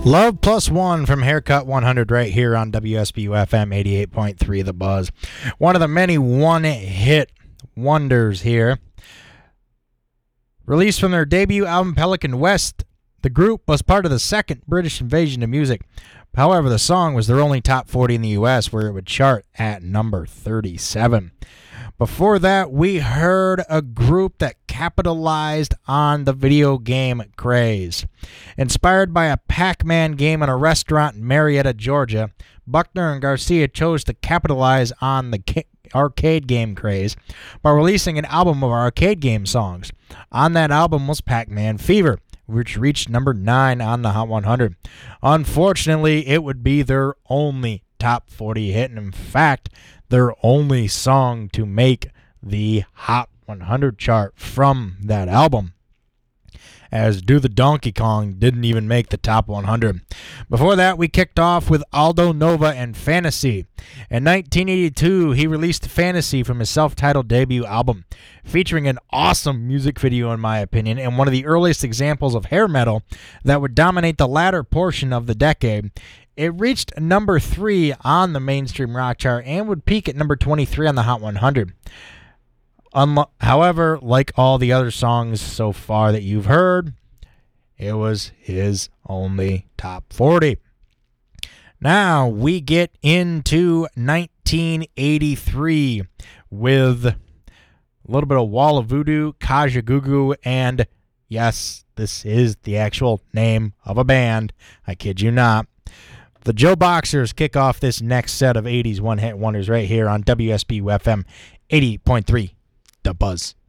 Love Plus One from Haircut 100 right here on WSBU FM 88.3 The Buzz. One of the many one-hit wonders here. Released from their debut album Pelican West, the group was part of the second British invasion of music. However, the song was their only top 40 in the U.S., where it would chart at number 37. Before that, we heard a group that capitalized on the video game craze. Inspired by a Pac-Man game in a restaurant in Marietta, Georgia, Buckner and Garcia chose to capitalize on the arcade game craze by releasing an album of arcade game songs. On that album was Pac-Man Fever, which reached number 9 on the Hot 100. Unfortunately, it would be their only top 40 hit, and in fact, their only song to make the Hot 100 chart from that album, as Do the Donkey Kong didn't even make the top 100. Before that, we kicked off with Aldo Nova and Fantasy. In 1982, he released Fantasy from his self-titled debut album, featuring an awesome music video in my opinion, and one of the earliest examples of hair metal that would dominate the latter portion of the decade. It reached number 3 on the mainstream rock chart and would peak at number 23 on the Hot 100. However, like all the other songs so far that you've heard, it was his only top 40. Now we get into 1983 with a little bit of Wall of Voodoo, Kajagoogoo, and yes, this is the actual name of a band. I kid you not. The Joe Boxers kick off this next set of 80s one-hit wonders right here on WSBU FM 80.3, The Buzz.